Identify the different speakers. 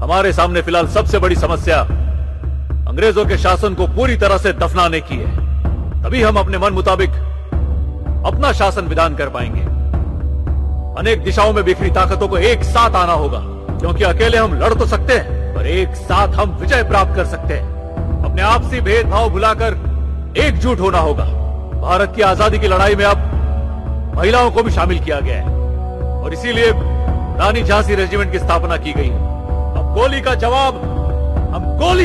Speaker 1: हमारे सामने फिलहाल सबसे बड़ी समस्या अंग्रेजों के शासन को पूरी तरह से दफनाने की है। तभी हम अपने मन मुताबिक अपना शासन विधान कर पाएंगे। अनेक दिशाओं में बिखरी ताकतों को एक साथ आना होगा, क्योंकि अकेले हम लड़ तो सकते हैं पर एक साथ हम विजय प्राप्त कर सकते हैं। अपने आपसी भेदभाव भुलाकर एकजुट होना होगा। भारत की आजादी की लड़ाई में अब महिलाओं को भी शामिल किया गया है और इसीलिए रानी झांसी रेजिमेंट की स्थापना की गई है। अब गोली का जवाब हम गोली